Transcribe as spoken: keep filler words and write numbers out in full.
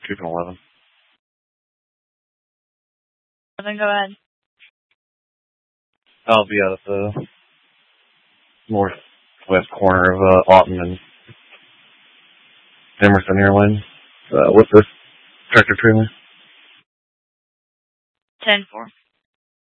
keep an eleven. Then go ahead. I'll be out of the northwest corner of uh, Auten and Emerson Airlines. Uh, what's this tractor trailer? ten four.